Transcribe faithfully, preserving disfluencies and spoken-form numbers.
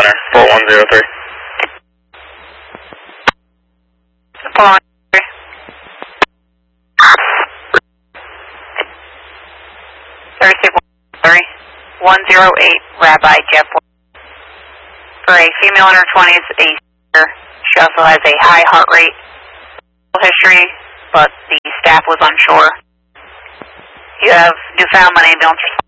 center, four one zero three. four one zero three. thirty-six three. one zero eight, Rabbi Jeff. For a female in her twenties, a she also has a high heart rate history, but the staff was unsure. You have Newfoundland ambulance.